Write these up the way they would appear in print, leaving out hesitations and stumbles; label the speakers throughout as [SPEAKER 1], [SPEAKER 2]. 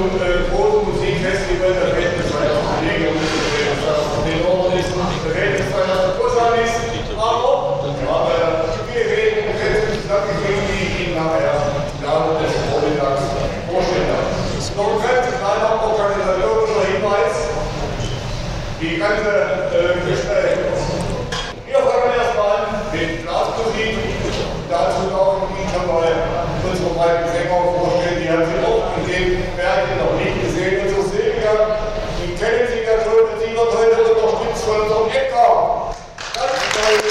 [SPEAKER 1] großen Musikfestival, da fällt es halt auch Kollegen und den Organisten, da fällt es halt auch Kusanis, aber wir reden jetzt zusammengekriegt, die ich Ihnen nachher im Laufe des Vormittags vorstellen darf. Noch ein ganz kleiner organisatorischer Hinweis, die ganze Gespräche. Wir fangen erstmal an mit Blasmusik. Dazu darf ich schon mal unsere beiden Sänger vorstellen, die haben Sie auch in dem Werk noch nicht gesehen. Unsere Silvia, die kennen Sie ja schon, und sie wird heute unterstützt von unserem Edgar. Ganz toll.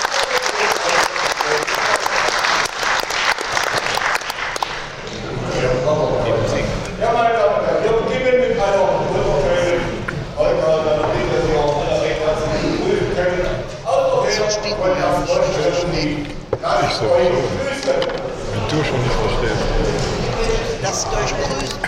[SPEAKER 1] Ja, meine Damen und Herren, wir beginnen mit einer wunderschönen Polka, damit wir Sie auch alle recht herzlich begrüßen können. Außerdem wollen wir uns vorstellen, die Lasst euch grüßen.
[SPEAKER 2] Wenn du schon nicht verstehst.
[SPEAKER 3] Lasst euch grüßen.